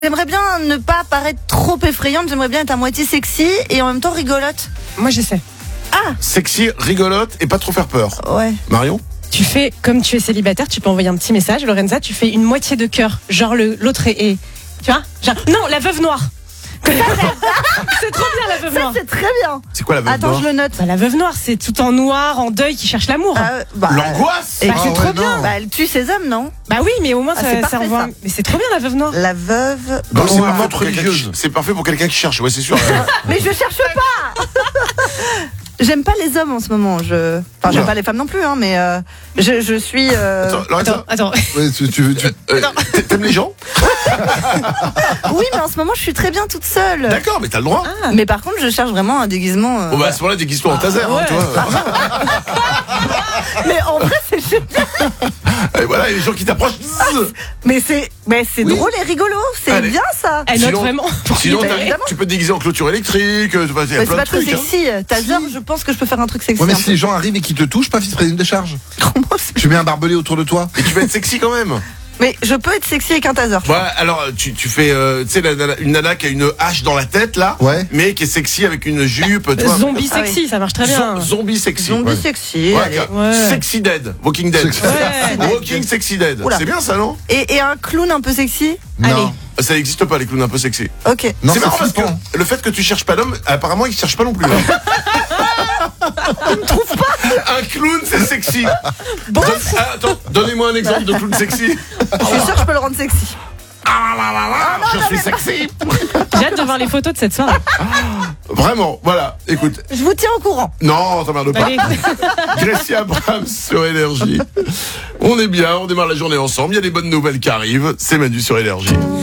J'aimerais bien ne pas paraître trop effrayante, j'aimerais bien être à moitié sexy et en même temps rigolote. Moi, je sais. Ah, Sexy, rigolote et pas trop faire peur. ouais. Marion? Tu fais, comme tu es célibataire, tu peux envoyer un petit message, Lorenza, tu fais une moitié de cœur. Genre, l'autre est. Tu vois genre, non, la veuve noire. C'est trop bien, la veuve Ça, noire. c'est très bien. C'est quoi la veuve Attends, noire? je le note. Bah, la veuve noire, c'est tout en noir, en deuil, qui cherche l'amour. L'angoisse? Et Bah, c'est trop bien. Bah, elle tue ses hommes, non? Bah oui, mais au moins, Ah, c'est ça parfait, envoie. ça. Mais c'est trop bien, la veuve noire. La veuve. Donc c'est noire. parfait pour quelqu'un c'est parfait pour quelqu'un qui cherche, ouais c'est sûr. Mais je cherche pas. J'aime pas les hommes en ce moment. Enfin, j'aime Oula. pas les femmes non plus, hein, mais je suis. Attends, Lorenza, Attends. Ouais, t'aimes les gens? Oui, mais en ce moment, je suis très bien toute seule. D'accord, mais t'as le droit. Mais par contre, je cherche vraiment un déguisement. Bon bah à ce moment-là, déguise-toi en taser, hein, ouais. toi. Mais en vrai, c'est génial. Et voilà, il y a des gens qui t'approchent. Mais c'est drôle et rigolo. C'est Allez. bien ça. Elle note Sinon- vraiment. Sinon, Bah, t'as- évidemment. tu peux te déguiser en clôture électrique, il y a Mais plein c'est de pas très trucs. hein. sexy. Taser, je pense que je peux faire un truc sexy. Ouais, mais un si peu. les gens arrivent et qu'ils te touchent, paf, ils se prennent une décharge. Comment c'est- Tu mets un barbelé autour de toi. Et tu peux être sexy quand même. Mais je peux être sexy avec un taser. je Ouais, alors tu fais, tu sais, une nana qui a une hache dans la tête là, Ouais. mais qui est sexy avec une jupe, toi. Zombie Ah oui. sexy, ça marche très bien. Zombie sexy. Zombie Ouais. sexy. Ouais, allez. Ouais. Sexy Dead, Walking Dead. Sexy- Ouais. Walking Sexy Dead. Oula. C'est bien ça, non? Et un clown un peu sexy. Allez. Non. Ça n'existe pas les clowns un peu sexy. Ok. Non, c'est c'est marrant parce que flippant. le fait que tu cherches pas d'homme, apparemment il cherche pas non plus. Hein. Un clown c'est sexy. Attends, donnez-moi un exemple de clown sexy. Je suis sûre que je peux le rendre sexy. Je suis sexy. J'ai hâte de voir les photos de cette soirée. Vraiment, voilà. Écoute, Je vous tiens au courant. non, t'emmerdes pas. Allez. Gracie Abrams sur Énergie. On est bien, on démarre la journée ensemble. Il y a des bonnes nouvelles qui arrivent. C'est Manu sur Énergie.